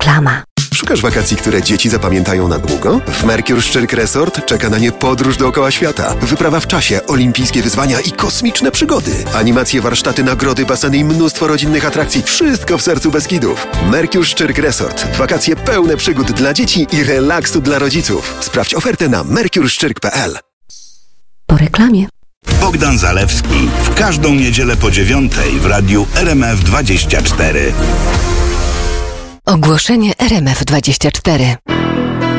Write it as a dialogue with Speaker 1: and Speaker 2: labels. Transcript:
Speaker 1: Reklama.
Speaker 2: Szukasz wakacji, które dzieci zapamiętają na długo? W Mercure Szczyrk Resort czeka na nie podróż dookoła świata. Wyprawa w czasie, olimpijskie wyzwania i kosmiczne przygody. Animacje, warsztaty, nagrody, baseny i mnóstwo rodzinnych atrakcji. Wszystko w sercu Beskidów. Mercure Szczyrk Resort. Wakacje pełne przygód dla dzieci i relaksu dla rodziców. Sprawdź ofertę na mercureszczyrk.pl.
Speaker 1: Po reklamie.
Speaker 3: Bogdan Zalewski w każdą niedzielę po 9:00 w radiu RMF24.
Speaker 1: Ogłoszenie RMF24.